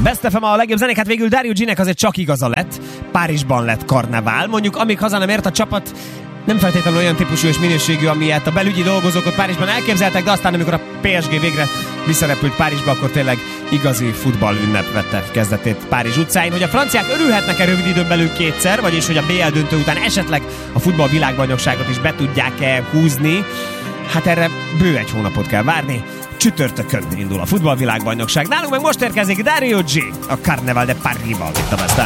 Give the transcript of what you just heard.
Best FM a legjobb zenék, hát végül Dario G-nek azért csak igaza lett. Párizsban lett karnevál. Mondjuk amíg haza nem ért a csapat, nem feltétlenül olyan típusú és minőségű, amilyet a belügyi dolgozók ott Párizsban elképzeltek, de aztán amikor a PSG végre visszarepült Párizsba, akkor tényleg igazi futballünnep vette kezdetét Párizs utcáin. Hogy a franciák örülhetnek-e rövid időn belül kétszer, vagyis hogy a BL döntő után esetleg a futball világbajnokságot is be tudják-e húzni, hát erre bő egy hónapot kell várni. Csütörtökön indul a futballvilágbajnokság. Nálunk meg most érkezik Dario G, a Carnaval de Paris-val itt a Best